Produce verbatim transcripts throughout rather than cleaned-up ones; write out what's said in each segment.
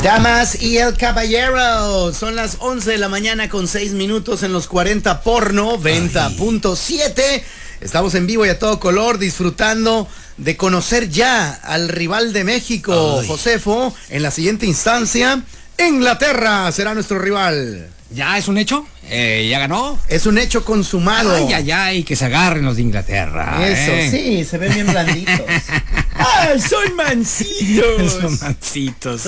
Damas y el caballero, son las once de la mañana con seis minutos en los cuarenta por noventa punto siete. Estamos en vivo y a todo color disfrutando de conocer ya al rival de México, Ay. Josefo. En la siguiente instancia, Inglaterra será nuestro rival. ¿Ya es un hecho? Eh, ¿Ya ganó? Es un hecho consumado. Ay, ay, ay, que se agarren los de Inglaterra. Eso, eh. sí, se ven bien blanditos. ¡Ah, son mancitos! Son mancitos.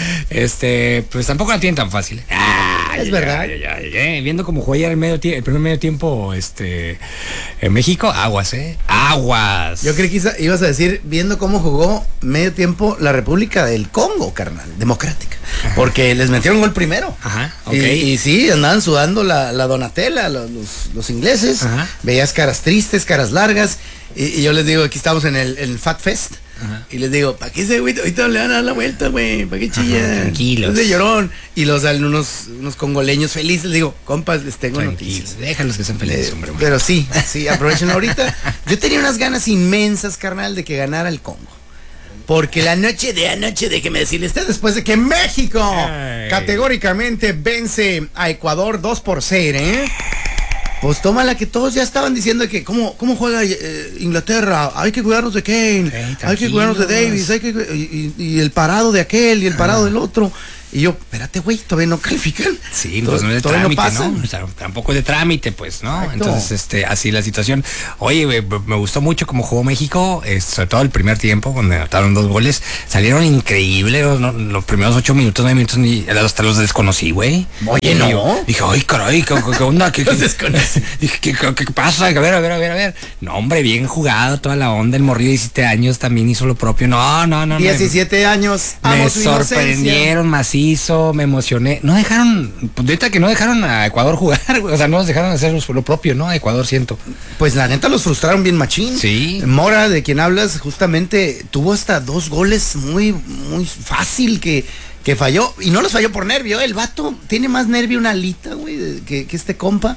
Este, pues tampoco la tienen tan fácil. Ay, es ay, verdad. Ay, ay, ay, eh. Viendo cómo jugó ayer el, medio el primer medio tiempo este, en México, aguas, ¿eh? Aguas. Yo creí que ibas a decir, viendo cómo jugó medio tiempo la República del Congo, carnal, democrática. Ajá. Porque les metieron gol primero. Ajá, ok. Y, y sí, andaban sudando la, la Donatella, los, los, los ingleses. Ajá. Veías caras tristes, caras largas. Y, y yo les digo, aquí estamos en el, el Fat Fest. Ajá. Y les digo, ¿para qué ese güey? Ahorita le van a dar la vuelta, güey. ¿Para qué chilla? Tranquilos. Es de llorón. Y los dan unos, unos congoleños felices. Les digo, compas, les tengo noticias. Déjalos que sean felices, hombre. Eh, pero sí, sí, aprovechen ahorita. Yo tenía unas ganas inmensas, carnal, de que ganara el Congo. Porque la noche de anoche, déjeme decirle usted, después de que México Ay. categóricamente vence a Ecuador dos por cero, ¿eh? Pues toma la que todos ya estaban diciendo que cómo, cómo juega eh, Inglaterra, hay que cuidarnos de Kane, hey, hay que cuidarnos de Davis, hay que, y, y, y el parado de aquel y el parado ah. del otro. Y yo, espérate, güey, todavía no califican. Sí, pues no es de trámite, ¿no? ¿no? O sea, tampoco es de trámite, pues, ¿no? Exacto. Entonces, este, así la situación. Oye, me, me gustó mucho cómo jugó México, eh, sobre todo el primer tiempo, cuando anotaron dos goles. Salieron increíbles, ¿no? Los primeros ocho minutos, nueve minutos, ni, hasta los desconocí, güey. Oye, ¿no? Yo, dije, ay, caray, ¿qué, qué onda? ¿Qué, qué, dije, ¿qué, qué, ¿qué pasa? A ver, a ver, a ver, a ver. No, hombre, bien jugado, toda la onda. El morrillo de diecisiete años también hizo lo propio. No, no, no. diecisiete me, años. Me sorprendieron macizo, me emocioné. No dejaron, pues ahorita que no dejaron a Ecuador jugar, o sea, no los dejaron hacer lo propio, ¿no? A Ecuador siento. Pues la neta los frustraron bien machín. Sí. Mora, de quien hablas, justamente tuvo hasta dos goles muy, muy fácil que, que falló. Y no los falló por nervio, el vato tiene más nervio una alita, güey, que, que este compa,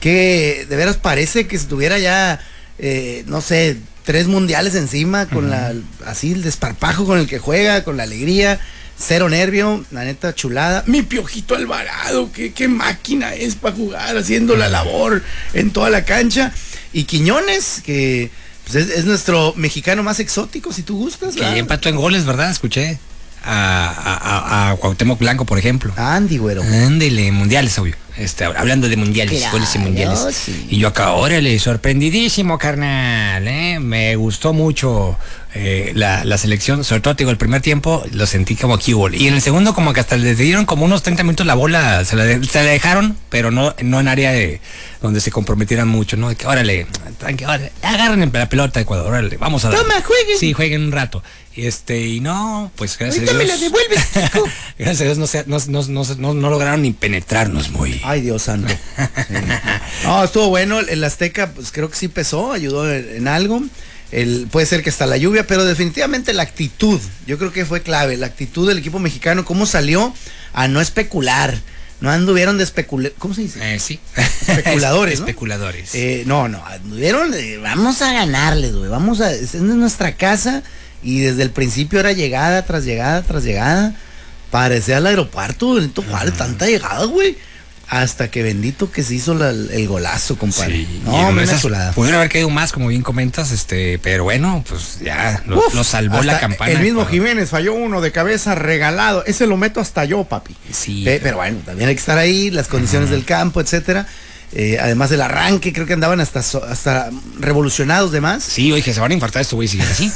que de veras parece que estuviera ya, eh, no sé, tres mundiales encima, con uh-huh. la, así el desparpajo con el que juega, con la alegría. Cero nervio, la neta chulada. Mi Piojito Alvarado, qué, qué máquina es para jugar, haciendo la labor en toda la cancha. Y Quiñones, que pues es, es nuestro mexicano más exótico, si tú gustas. Que empató en goles, ¿verdad? Escuché a, a, a, a Cuauhtémoc Blanco, por ejemplo. Andy, güero. Ándele, mundiales, obvio. Este, hablando de mundiales, claro, goles y mundiales. Sí. Y yo acá, órale, sorprendidísimo, carnal, ¿eh? Me gustó mucho eh, la, la selección, sobre todo, te digo, el primer tiempo lo sentí como cubol. Y en el segundo, como que hasta les dieron como unos treinta minutos la bola, se la, de, se la dejaron, pero no, no en área de donde se comprometieran mucho, ¿no? De que, órale, tranqui, órale, agarren la pelota de Ecuador, órale, vamos a dar. Toma, jueguen. Sí, jueguen un rato. Este, y no, pues gracias ahorita a Dios. me la devuelves, chico. Gracias a Dios no, se, no, no, no, no, no lograron ni penetrarnos muy. Ay, Dios santo. Sí. No, estuvo bueno. El Azteca, pues creo que sí pesó, ayudó en, en algo. El, puede ser que hasta la lluvia, pero definitivamente la actitud, yo creo que fue clave. La actitud del equipo mexicano, cómo salió a no especular. No anduvieron de especular. ¿Cómo se dice? Eh, sí. Especuladores, ¿no? Especuladores. Eh, no, no, anduvieron de, vamos a ganarles, güey. Vamos a, es nuestra casa. Y desde el principio era llegada tras llegada tras llegada. Parecía el aeropuerto, Benito Juárez, uh-huh. tanta llegada, güey. Hasta que bendito que se hizo la, el golazo, compadre. Sí, no, me pudieron haber caído más, como bien comentas, este, pero bueno, pues ya lo, Uf, lo salvó la campana. El mismo Jiménez falló uno de cabeza regalado. Ese lo meto hasta yo, papi. Sí. Pe, pero, pero bueno, también hay que estar ahí, las condiciones uh-huh. del campo, etcétera. Eh, además del arranque, creo que andaban hasta, hasta revolucionados de más. Sí, oye, se van a infartar estos güeyes, siguen así.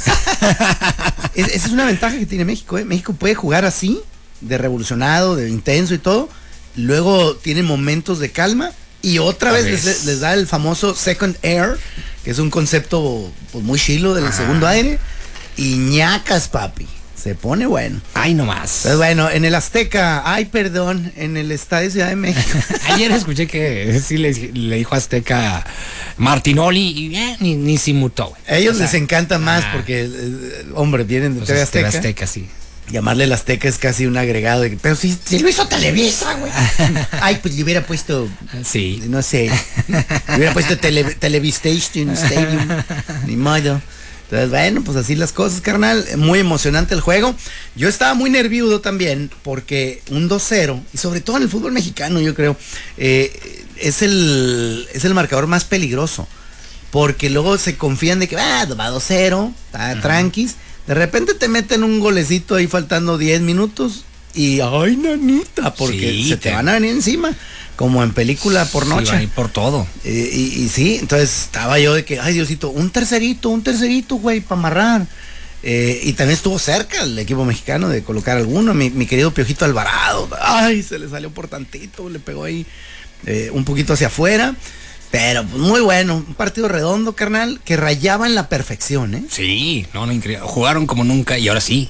es, esa es una ventaja que tiene México, ¿eh? México puede jugar así, de revolucionado, de intenso y todo. Luego tienen momentos de calma y otra vez les, les da el famoso second air, que es un concepto pues, muy chilo del Ajá. segundo aire. Y ñacas, papi. Se pone bueno. Ay, nomás. Pues bueno, en el Azteca, ay, perdón, en el Estadio Ciudad de México. Ayer escuché que sí le, le dijo Azteca Martinoli y eh, ni, ni se mutó. A ellos o sea, les encanta más ah, porque, eh, hombre, vienen de pues T V Azteca. T V Azteca, sí. Llamarle el Azteca es casi un agregado de, pero si, si lo hizo Televisa, güey. Ay, pues le hubiera puesto, sí, no sé, le hubiera puesto tele, Televistation Stadium, ni modo. Entonces, bueno, pues así las cosas, carnal. Muy emocionante el juego. Yo estaba muy nervioso también porque un dos cero, y sobre todo en el fútbol mexicano, yo creo, eh, es, el, es el marcador más peligroso. Porque luego se confían de que ah, va dos cero, está uh-huh. tranquis. De repente te meten un golecito ahí faltando diez minutos y ¡ay, nanita! Porque sí, se te, te van a venir encima. Como en película por noche. Sí, por todo. Eh, y, y sí, entonces estaba yo de que, ay Diosito, un tercerito, un tercerito, güey, para amarrar. Eh, y también estuvo cerca el equipo mexicano de colocar alguno. Mi, mi querido Piojito Alvarado, ay, se le salió por tantito, le pegó ahí eh, un poquito hacia afuera. Pero pues, muy bueno, un partido redondo, carnal, que rayaba en la perfección, ¿eh? Sí, no, no, increíble. Jugaron como nunca y ahora sí.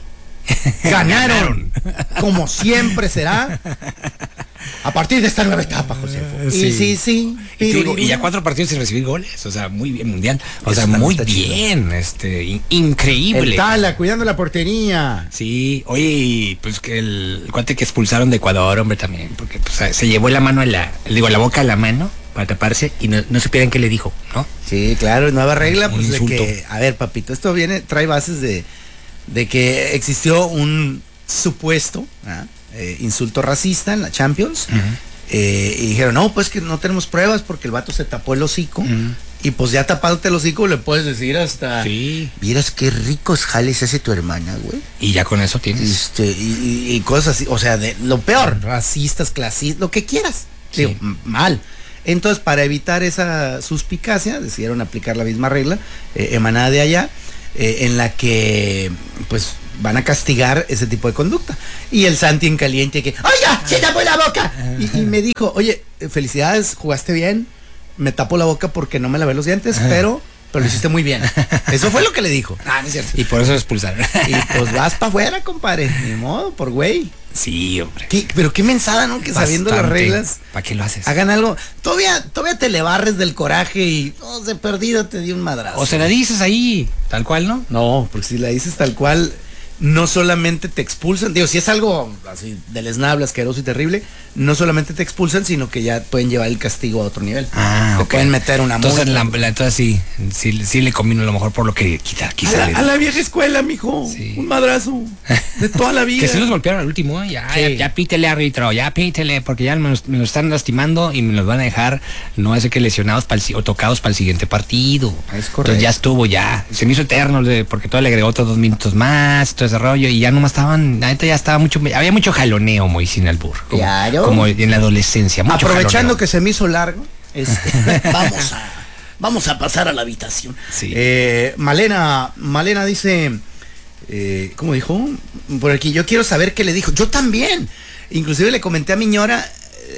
Ganaron. Como siempre será. A partir de esta nueva etapa, José. Sí, sí, sí. Y, digo, y ya cuatro partidos sin recibir goles. O sea, muy bien, mundial. O sea, muy bien. Este, in, increíble. El Tala, cuidando la portería. Sí, oye, pues que el, el cuate que expulsaron de Ecuador, hombre, también. Porque pues, se llevó la mano a la, digo, la boca a la mano para taparse y no, no supieran qué le dijo, ¿no? Sí, claro, nueva regla, pues de que, a ver, papito, esto viene, trae bases de, de que existió un supuesto ¿ah? eh, insulto racista en la Champions. Uh-huh. eh, y dijeron, no, pues que no tenemos pruebas porque el vato se tapó el hocico. Uh-huh. Y pues ya tapándote el hocico le puedes decir hasta, sí, miras qué ricos jales hace tu hermana, güey. Y ya con eso tienes. Este, y, y, y cosas así, o sea, de lo peor, racistas, clasistas, lo que quieras. Sí. Digo, mal. Entonces, para evitar esa suspicacia, decidieron aplicar la misma regla, eh, emanada de allá, eh, en la que, pues, van a castigar ese tipo de conducta. Y el Santi en caliente que, ¡oiga, se tapó la boca! Y, y me dijo, oye, felicidades, jugaste bien, me tapo la boca porque no me lavé los dientes, pero... pero lo hiciste muy bien. Eso fue lo que le dijo. Ah, no es cierto. Y por eso lo expulsaron. Y pues vas para afuera, compadre. Ni modo, por güey. Sí, hombre. ¿Qué, pero qué mensada, ¿no? Que bastante. Sabiendo las reglas. ¿Para qué lo haces? Hagan algo. Todavía, todavía te le barres del coraje y no, de perdido te di un madrazo. O se la dices ahí, tal cual, ¿no? No, porque si la dices tal cual, no solamente te expulsan. Digo, si es algo así deleznable, asqueroso y terrible, no solamente te expulsan, sino que ya pueden llevar el castigo a otro nivel. Ah, te okay. pueden meter una multa. Entonces, la, la, entonces sí, sí, sí le combino a lo mejor por lo que quita, quizá. A la, a la vieja escuela, mijo. Sí. Un madrazo. De toda la vida. Que sí los golpearon al último, ¿eh? Ya, sí. ya, ya pítele, árbitro, ya pítele, porque ya me los, me los están lastimando y me los van a dejar, no hace que lesionados para el, o tocados para el siguiente partido. Es correcto. Entonces ya estuvo, ya. Se me hizo eterno, porque todo le agregó otros dos minutos más, todo ese rollo, y ya nomás estaban, la neta ya estaba mucho, había mucho jaloneo, muy sin albur. Como, claro. Como en la adolescencia. Mucho Aprovechando jaloneo. Que se me hizo largo, este, vamos a vamos a pasar a la habitación. Sí. Eh, Malena, Malena dice, eh, ¿cómo dijo? Por aquí, yo quiero saber qué le dijo. Yo también. Inclusive le comenté a mi ñora,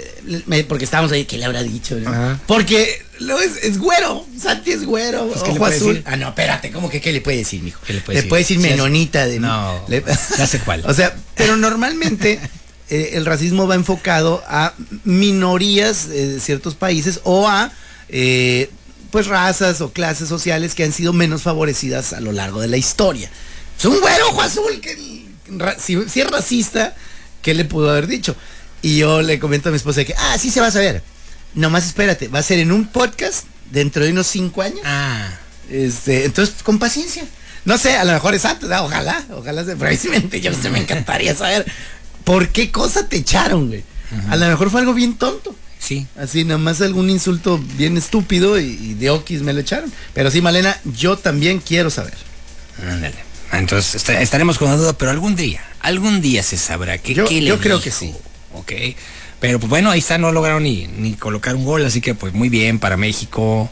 eh, porque estábamos ahí, ¿qué le habrá dicho? ¿No? Porque lo es, es güero, Santi es güero, pues, ojo azul. Decir? Ah, no, espérate, ¿cómo que qué le puede decir, mijo? ¿Qué le puede le decir? puede decir menonita de no, le, ya sé cuál. O sea, pero normalmente eh, el racismo va enfocado a minorías de ciertos países o a eh, pues razas o clases sociales que han sido menos favorecidas a lo largo de la historia. Es un güero ojo azul que si, si es racista, ¿qué le pudo haber dicho? Y yo le comento a mi esposa que, ah, sí se va a saber. Nomás espérate, va a ser en un podcast dentro de unos cinco años. Ah. Este, entonces, con paciencia. No sé, a lo mejor es antes, ¿no? ojalá, ojalá se precisamente, yo se me encantaría saber por qué cosa te echaron, güey. Uh-huh. A lo mejor fue algo bien tonto. Sí. Así, nada más algún insulto bien estúpido y, y de okis me lo echaron. Pero sí, Malena, yo también quiero saber. Ándale. Entonces est- estaremos con la duda, pero algún día, algún día se sabrá que yo, qué le yo dijo. creo que sí. Ok, pero pues bueno, ahí está, no lograron ni, ni colocar un gol, así que pues muy bien para México.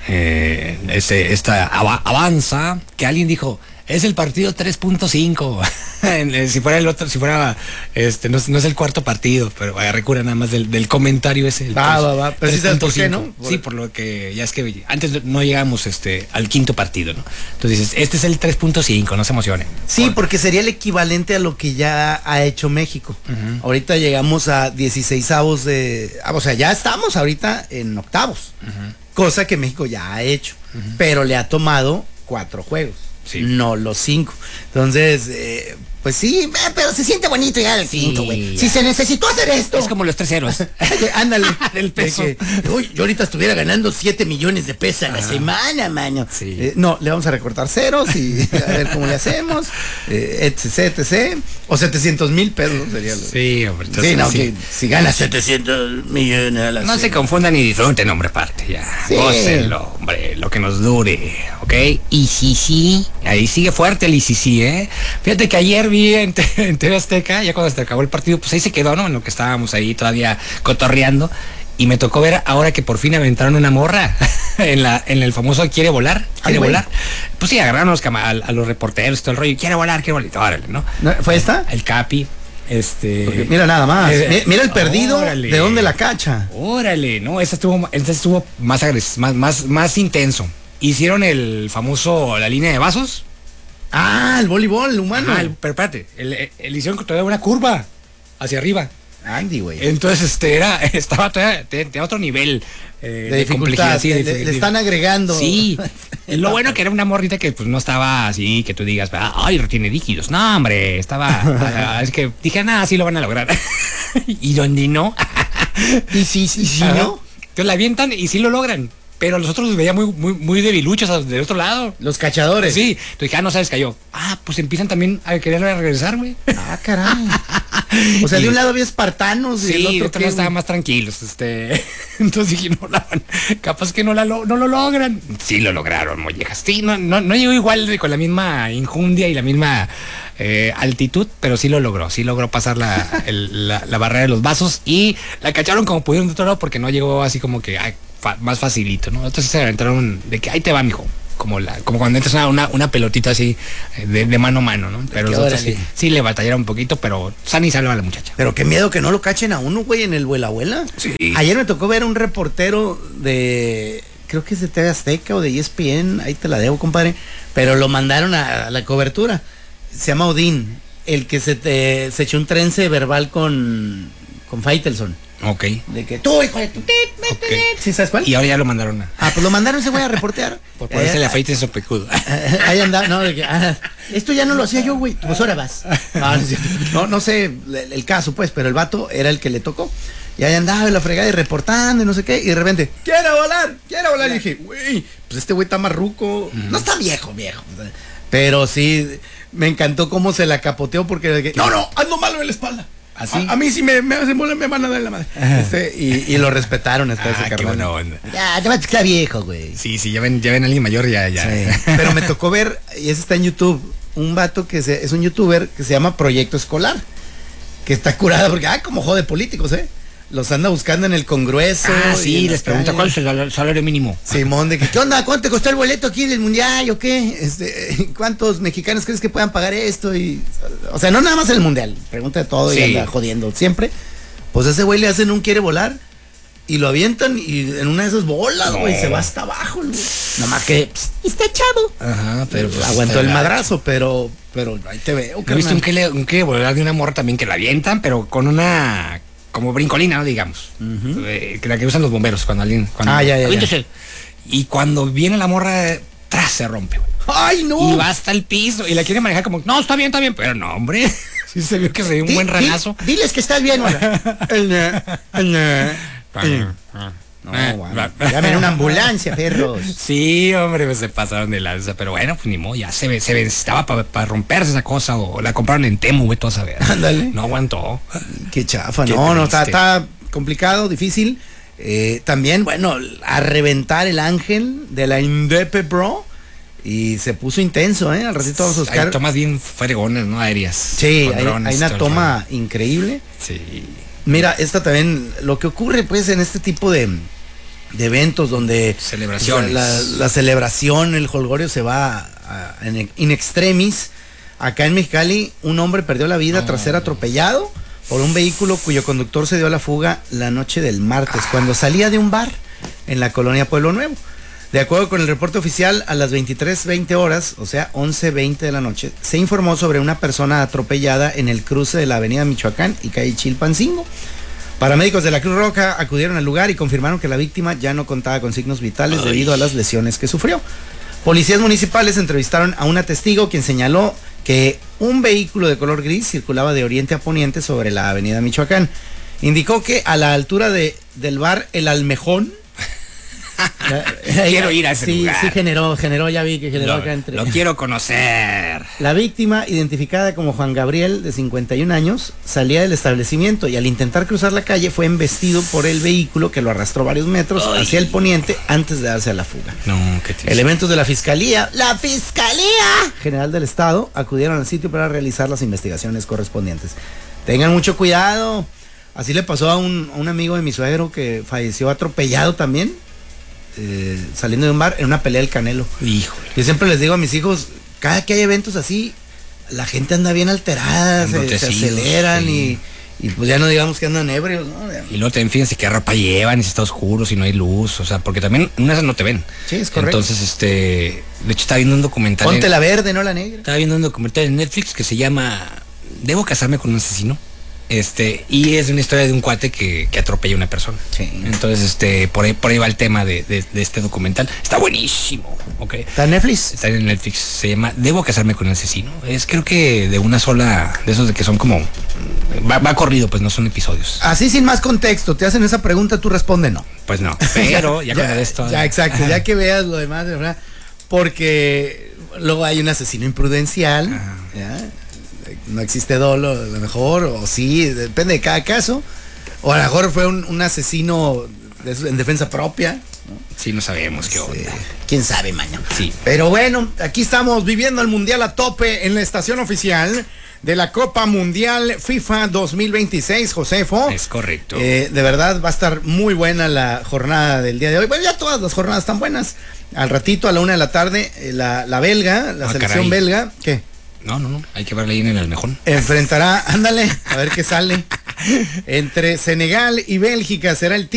Eh, este, esta av- avanza, que alguien dijo, es el partido tres punto cinco. Si fuera el otro, si fuera este, no, no es el cuarto partido, pero vaya, recura nada más del, del comentario ese. El va, tres, va, va, pero sí sabes por qué, ¿no? Sí, por lo que ya es que antes no llegamos este, al quinto partido, ¿no? Entonces dices, este es el tres punto cinco, no se emocionen. Sí, por... porque sería el equivalente a lo que ya ha hecho México. Uh-huh. Ahorita llegamos a dieciseisavos de, o sea, ya estamos ahorita en octavos, uh-huh. cosa que México ya ha hecho, uh-huh. pero le ha tomado cuatro juegos. Sí. No los cinco. Entonces, eh, Pues sí, pero se siente bonito llegar al quinto, güey. Si se necesitó hacer esto. Es como los tres ceros. Ándale. Del peso. De que, uy, yo ahorita estuviera ganando siete millones de pesos a la semana, mano. Sí. Eh, no, le vamos a recortar ceros y a ver cómo le hacemos. Eh, etc, etc. O setecientos mil pesos, ¿no? Sería lo... Sí, hombre. Entonces, sí, no, sí. Que si gana setecientos millones a la No semana. se confundan y disfruten, hombre, parte. Ya. Sí. Gócenlo, hombre, lo que nos dure, ¿ok? Y sí, sí. Ahí sigue fuerte el I C C, ¿eh? Fíjate que ayer vi en, en T V Azteca, ya cuando se acabó el partido, pues ahí se quedó, ¿no? En lo que estábamos ahí todavía cotorreando. Y me tocó ver ahora que por fin aventaron una morra en la en el famoso Quiere Volar. ¿Quiere Ay, volar? Pues sí, agarraron a los, a, a los reporteros, todo el rollo. Quiere volar, quiere volar. Órale, ¿no? ¿Fue esta? El Capi. Este. Porque mira nada más. Eh, mira el perdido. Órale, ¿de dónde la cacha? Órale, no, esta estuvo, esta estuvo más agres, más, más, más intenso. Hicieron el famoso, la línea de vasos. Ah, el voleibol humano. Ah, el, pero espérate, el, el, el hicieron todavía una curva hacia arriba. Andy, güey. Entonces, este, era, estaba todavía, tenía otro nivel eh, de, de dificultad. Sí, le, de, le están agregando. Sí. Lo bueno que era una morrita que pues no estaba así, que tú digas, ay, retiene líquidos. No, hombre, estaba, es que dije, nada, sí lo van a lograr. Y donde no. Y sí, sí, sí, ¿no? Entonces la avientan y sí lo logran. Pero los otros los veía muy, muy, muy debiluchos del otro lado. Los cachadores. Sí. Entonces dije, ah, no sabes, cayó. Ah, pues empiezan también a querer regresar, güey. Ah, caray. O sea, y, de un lado había espartanos sí, y el otro, otro estaban más tranquilos. Este, entonces dije, no la capaz que no, la lo, no lo logran. Sí lo lograron, mollejas. Sí, no, no, no llegó igual de, con la misma injundia y la misma eh, altitud, pero sí lo logró. Sí logró pasar la, el, la, la barrera de los vasos y la cacharon como pudieron de otro lado porque no llegó así como que ay, fa, más facilito, ¿no? Entonces se aventaron de que ahí te va, mijo. Como, la, como cuando entras una, una, una pelotita así de, de mano a mano, ¿no? Pero los otros sí, sí le batallaron un poquito, pero sana y salva a la muchacha. Pero qué miedo que no lo cachen a uno, güey, en el vuela abuela. Sí. Ayer me tocó ver a un reportero de, creo que es de T V Azteca o de E S P N, ahí te la debo, compadre, pero lo mandaron a, a la cobertura. Se llama Odín, el que se, te, se echó un trence verbal con, con Faitelson. Ok. De que tú, hijo de tu... Okay. ¿Sí sabes cuál? Y ahora ya lo mandaron a... Ah, pues lo mandaron ese güey a reportear. Por ponerse le afeites eso pecudo. Ahí andaba, no, de que, ah, esto ya no lo hacía yo, güey. Pues ahora vas. Ah, no, no sé el, el caso, pues, pero el vato era el que le tocó. Y ahí andaba en la fregada y reportando y no sé qué. Y de repente, ¡quiero volar! ¡Quiero volar! Y dije, güey, pues este güey está marruco. Uh-huh. No está viejo, viejo. Pero sí, me encantó cómo se la capoteó porque... De que, no, no, ando malo en la espalda. ¿Así? A, a mí si me, me hacen bola me van a dar en la madre. Este, y, y lo respetaron hasta ah, ese carnal. Qué buena onda. Ya, ya está viejo, güey. Sí, sí, ya ven, ya ven a alguien mayor, ya, ya. Sí. Pero me tocó ver, y ese está en YouTube, un vato que se, es un youtuber que se llama Proyecto Escolar. Que está curada porque, ay, como jode políticos, ¿eh? Los anda buscando en el Congreso. Ah, sí, les pregunta cuál es el salario mínimo. Simón, de que, ¿qué onda? ¿Cuánto te costó el boleto aquí del mundial o qué? Este, ¿cuántos mexicanos crees que puedan pagar esto? Y, o sea, no nada más el mundial, pregunta de todo sí. Y anda jodiendo siempre. Pues a ese güey le hacen un quiere volar y lo avientan y en una de esas bolas, güey, no. Se va hasta abajo, güey. Nada más que pss, está chavo. Ajá, pero pues, aguantó el madrazo, pero, pero ahí te veo. ¿He visto un quiere, un quiere volar de una morra también que la avientan, pero con una... como brincolina, ¿no? Digamos. Uh-huh. eh, la que usan los bomberos cuando alguien... Cuando, ah, ya, ya, ya. Y cuando viene la morra, tras se rompe, güey. ¡Ay, no! Y va hasta el piso y la quiere manejar como, no, está bien, está bien. Pero no, hombre, sí se vio que se dio un di, buen ranazo. Di, diles que estás bien, güey. No, bueno. Llamen una ambulancia, perros. Sí, hombre, pues se pasaron de lanza. Pero bueno, pues ni modo, ya se, se estaba para pa romperse esa cosa. O la compraron en Temu, güey, todo a saber. Ándale. No aguantó. Qué chafa, Qué no, triste. no, está, está complicado, difícil. Eh, también, bueno, a reventar el ángel de la Indepe Bro. Y se puso intenso, ¿eh? Al ratito vamos a buscar. Hay tomas bien fregones, ¿no? Aéreas. Sí, hay, hay una toma increíble. Sí. Mira, esta también, lo que ocurre pues en este tipo de, de eventos donde celebraciones. La, la, la celebración, el jolgorio se va a, a, en in extremis. Acá en Mexicali, un hombre perdió la vida oh. tras ser atropellado por un vehículo cuyo conductor se dio a la fuga la noche del martes, ah. cuando salía de un bar en la colonia Pueblo Nuevo. De acuerdo con el reporte oficial, a las veintitrés veinte horas, o sea, once veinte de la noche, se informó sobre una persona atropellada en el cruce de la avenida Michoacán y calle Chilpancingo. Paramédicos de la Cruz Roja acudieron al lugar y confirmaron que la víctima ya no contaba con signos vitales Ay. debido a las lesiones que sufrió. Policías municipales entrevistaron a una testigo quien señaló que un vehículo de color gris circulaba de oriente a poniente sobre la avenida Michoacán. Indicó que a la altura de, del bar El Almejón, quiero ir a ese sí, lugar. Sí, generó, generó, ya vi que generó lo, acá entre... Lo quiero conocer. La víctima, identificada como Juan Gabriel, de cincuenta y un años, salía del establecimiento y al intentar cruzar la calle fue embestido por el vehículo que lo arrastró varios metros Ay. hacia el poniente antes de darse a la fuga. No, qué triste. Elementos de la Fiscalía, la Fiscalía General del Estado, acudieron al sitio para realizar las investigaciones correspondientes. Tengan mucho cuidado. Así le pasó a un, a un amigo de mi suegro que falleció atropellado también. Eh, saliendo de un bar en una pelea del Canelo. Híjole. Yo siempre les digo a mis hijos, cada que hay eventos así, la gente anda bien alterada, se, se aceleran sí. y, y pues ya no digamos que andan ebrios, ¿no? Y luego también fíjense qué ropa llevan, y si está oscuro, si no hay luz, o sea, porque también unas no te ven. Sí, es correcto. Entonces, este, de hecho estaba viendo un documental. Ponte en, la verde, no la negra. Estaba viendo un documental en Netflix que se llama ¿Debo casarme con un asesino? Este, y es una historia de un cuate que, que atropella a una persona. Sí. Entonces, este, por ahí, por ahí va el tema de, de, de este documental. Está buenísimo, ¿ok? ¿Está en Netflix? Está en Netflix, se llama Debo casarme con un asesino. Es creo que de una sola, de esos de que son como, va, va corrido, pues no son episodios. Así sin más contexto, te hacen esa pregunta, tú responde no. Pues no, pero ya, ya con esto. Ya, exacto, ya que veas lo demás, ¿verdad? Porque luego hay un asesino imprudencial, Ajá. ¿ya? No existe dolo, a lo mejor, o sí, depende de cada caso. O a lo mejor fue un, un asesino de, en defensa propia, ¿no? Sí, no sabemos qué onda. Sí. ¿Quién sabe, mañana? Sí. Pero bueno, aquí estamos viviendo el Mundial a tope en la estación oficial de la Copa Mundial FIFA dos mil veintiséis, Josefo. Es correcto. Eh, de verdad va a estar muy buena la jornada del día de hoy. Bueno, ya todas las jornadas están buenas. Al ratito, a la una de la tarde, eh, la, la belga, la ah, selección caray. belga, ¿qué? No, no, no, hay que verle ahí en el Almejón. Enfrentará, ándale, a ver qué sale. Entre Senegal y Bélgica será el